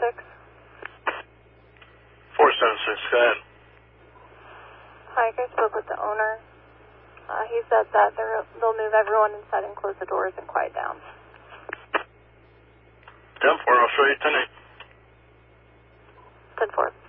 476, go ahead. Hi, I spoke with the owner. He said that they'll move everyone inside and close the doors and quiet down. 10-4, I'll show you 10-8. 10-4.